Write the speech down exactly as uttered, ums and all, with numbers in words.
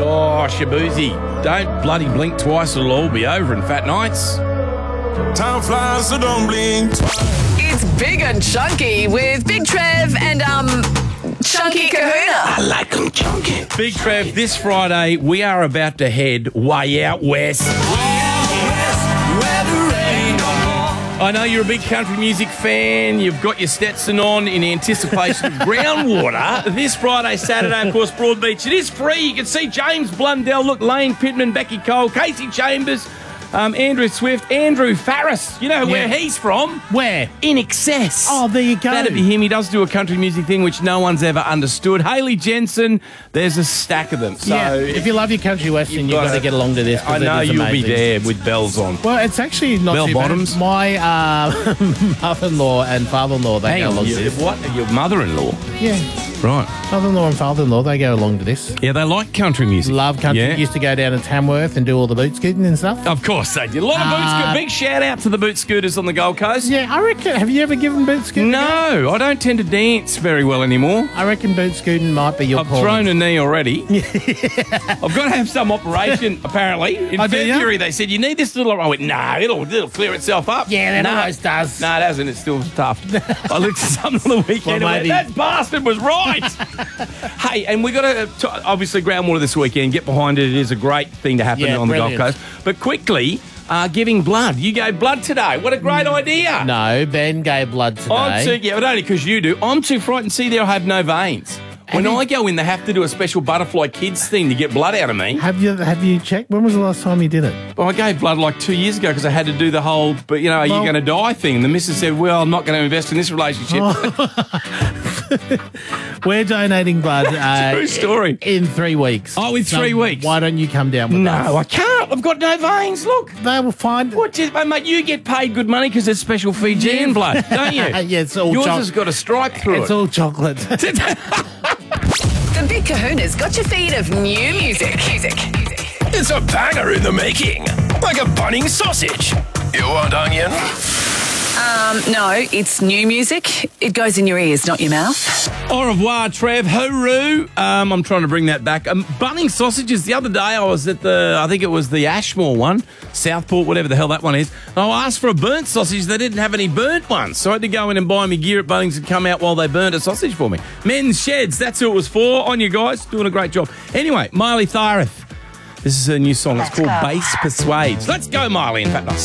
Oh, Shabuzi, don't bloody blink twice, it'll all be over in Fat Nights. Time flies, so don't blink twice. It's Big and Chunky with Big Trev and, um, Chunky Kahuna. I like them chunky. Big Trev, this Friday, we are about to head way out west. I know you're a big country music fan. You've got your Stetson on in anticipation of Groundwater. This Friday, Saturday, of course, Broadbeach. It is free. You can see James Blundell, look, Lane Pittman, Becky Cole, Casey Chambers, um, Andrew Swift, Andrew Farris. You know where Yeah. he's from? Where? In Excess. Oh, there you go. That'd be him. He does do a country music thing which no one's ever understood. Haley Jensen, there's a stack of them. So yeah, if you love your country western, you've got to get along to this. 'cause I know it is you'll be amazing. there with bells on. Well, it's actually not Bell too bottoms? bad. My uh, mother-in-law and father-in-law, they Hang go on, along you, to this. what? Your mother-in-law? Yeah, Right. mother-in-law and father-in-law, they go along to this. Yeah, they like country music. Love country. Yeah. Used to go down to Tamworth and do all the boot scooting and stuff. Of course they did. A lot of boot Uh, scooters. Big shout out to the boot scooters on the Gold Coast. Yeah, I reckon. Have you ever given boot scooting? a go? No, I don't tend to dance very well anymore. I reckon boot scooting might be your I've calling. thrown a knee already. I've got to have some operation, apparently. In Oh, do you? February, they said, you need this little... I went, no, it'll, it'll clear itself up. Yeah, that no, always does. No, it hasn't. It's still tough. I looked at something on the weekend Well, and went, maybe- that bastard was right. Hey, and we got to... Obviously, Groundwater this weekend. Get behind it. It is a great thing to happen Yeah, on the brilliant. Gold Coast. But quickly... Uh, giving blood. You gave blood today. What a great idea. No, Ben gave blood today. I'm too, yeah, but only because you do. I'm too frightened. See, there I have no veins. When Have you- I go in, they have to do a special butterfly kids thing to get blood out of me. Have you have you checked? When was the last time you did it? Well, I gave blood like two years ago because I had to do the whole, but you know, are Well- you going to die thing? And the missus said, well, I'm not going to invest in this relationship. We're donating blood. Uh, True story. In three weeks. Oh, in three weeks? Why don't you come down with us? No, I can't. I've got no veins. Look. They will find. What, just, mate, you get paid good money because it's special Fijian blood, don't you? Yeah, it's all Yours choc- has got a stripe through It's it. all chocolate. The Big Kahuna's got your feed of new music. Music. It's a banger in the making, like a Bunnings sausage. You want onion? Um, no, it's new music. It goes in your ears, not your mouth. Au revoir, Trev. Hooroo. Um, I'm trying to bring that back. Um, Bunnings sausages. The other day I was at the, I think it was the Ashmore one, Southport, whatever the hell that one is. And I asked for a burnt sausage. They didn't have any burnt ones. So I had to go in and buy me gear at Bunnings and come out while they burnt a sausage for me. Men's Sheds. That's who it was for. On you guys. Doing a great job. Anyway, Miley Cyrus. This is her new song. It's called Bass Persuades. Let's go, Miley. In fact,